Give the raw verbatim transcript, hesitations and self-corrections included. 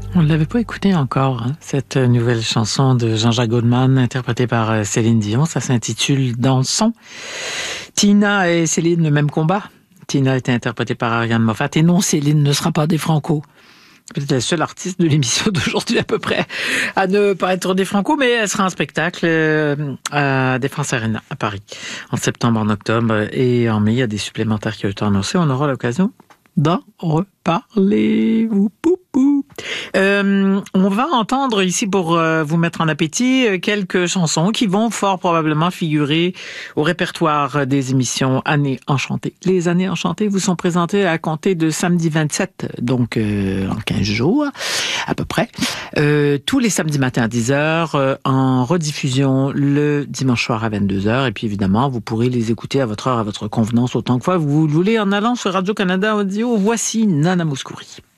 On ne l'avait pas écouté encore, hein, cette nouvelle chanson de Jean-Jacques Goldman, interprétée par Céline Dion. Ça s'intitule « Dans le son ». Tina et Céline, le même combat. Tina a été interprétée par Ariane Moffat. Et non, Céline ne sera pas des Franco. Peut-être la seule artiste de l'émission d'aujourd'hui à peu près à ne pas être des Franco, mais elle sera en spectacle euh, à Défense Arena à Paris en septembre, en octobre et en mai. Il y a des supplémentaires qui ont été annoncés. On aura l'occasion d'en reparler. Vous poupou. Euh, on va entendre ici, pour euh, vous mettre en appétit, quelques chansons qui vont fort probablement figurer au répertoire des émissions Années Enchantées. Les Années Enchantées vous sont présentées à compter de samedi vingt-sept, donc euh, en quinze jours à peu près, euh, tous les samedis matins à dix heures, euh, en rediffusion le dimanche soir à vingt-deux heures, et puis évidemment vous pourrez les écouter à votre heure, à votre convenance, autant que fois vous voulez, en allant sur Radio-Canada Audio. Voici Nana Mouskouri.